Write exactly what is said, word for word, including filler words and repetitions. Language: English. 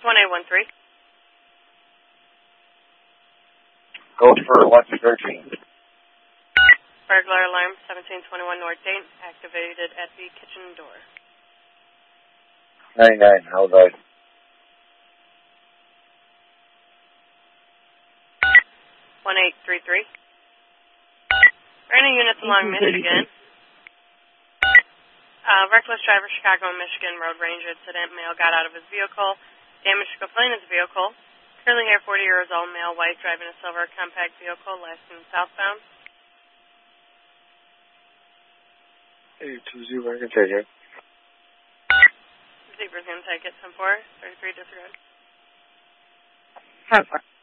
one eight one three. Code for one thirteen. Burglar alarm, seventeen twenty-one North Dayton, activated at the kitchen door. ninety-nine, how about? one eight three three. Any units along Michigan. Uh, reckless driver, Chicago, Michigan, road ranger incident. Male got out of his vehicle, damaged to complainant's vehicle. Curly hair, forty years old, male, white, driving a silver compact vehicle, last in southbound. eight two zero, I can take it. Zebra's going to take it, ten four, thirty-three disregard. Have fun.